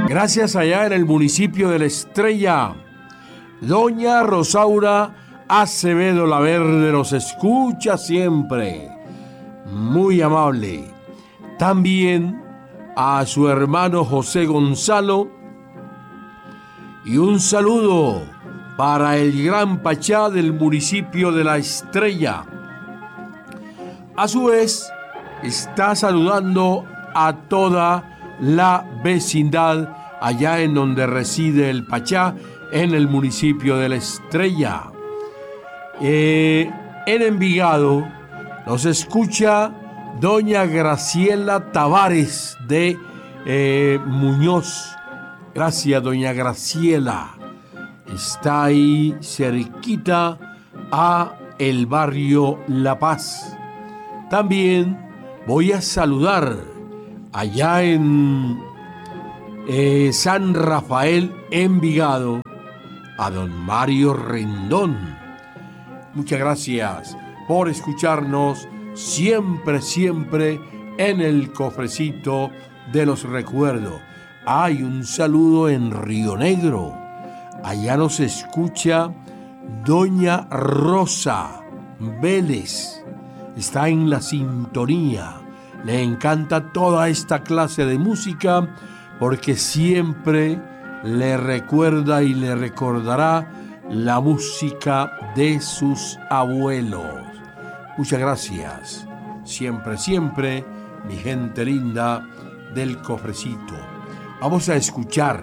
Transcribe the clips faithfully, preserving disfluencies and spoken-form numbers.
Gracias allá en el municipio de La Estrella. Doña Rosaura Acevedo Laverde nos escucha siempre. Muy amable. También a su hermano José Gonzalo. Y un saludo para el Gran Pachá del municipio de La Estrella. A su vez, está saludando a toda la vecindad allá en donde reside el Pachá, en el municipio de La Estrella. Eh, en Envigado nos escucha doña Graciela Tavares de eh, Muñoz. Gracias, doña Graciela. Está ahí cerquita a el barrio La Paz. También voy a saludar allá en eh, San Rafael, Envigado, a don Mario Rendón. Muchas gracias por escucharnos siempre, siempre en el cofrecito de los recuerdos. Hay un saludo en Río Negro. Allá nos escucha doña Rosa Vélez. Está en la sintonía. Le encanta toda esta clase de música porque siempre le recuerda y le recordará la música de sus abuelos. Muchas gracias. Siempre, siempre, mi gente linda del cofrecito. Vamos a escuchar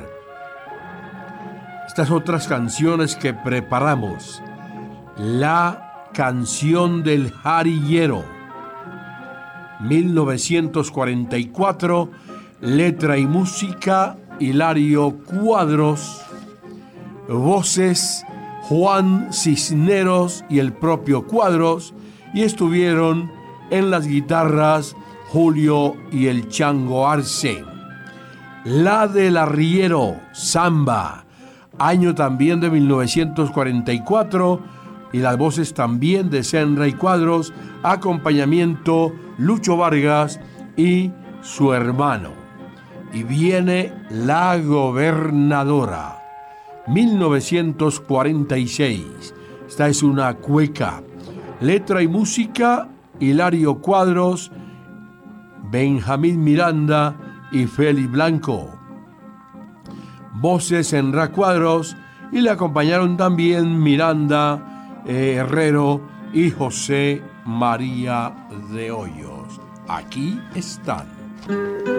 estas otras canciones que preparamos. La canción del jarillero, mil novecientos cuarenta y cuatro, letra y música Hilario Cuadros, voces Juan Cisneros y el propio Cuadros, y estuvieron en las guitarras Julio y el Chango Arce. La del arriero, samba, año también de mil novecientos cuarenta y cuatro, y las voces también de Senra y Cuadros, acompañamiento Lucho Vargas y su hermano. Y viene La Gobernadora, mil novecientos cuarenta y seis. Esta es una cueca. Letra y música Hilario Cuadros, Benjamín Miranda y Félix Blanco. Voces Senra Cuadros, y le acompañaron también Miranda eh, Herrero y José María de Hoyos. Aquí están.